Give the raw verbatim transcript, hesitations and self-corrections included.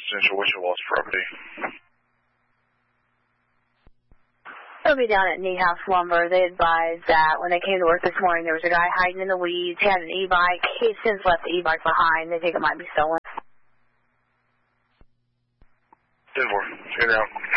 Central. What's your lost property? It'll be down at Knee House Lumber. They advised that when they came to work this morning, there was a guy hiding in the weeds. He had an e-bike. He has since left the e-bike behind. They think it might be stolen. ten four. Check it out.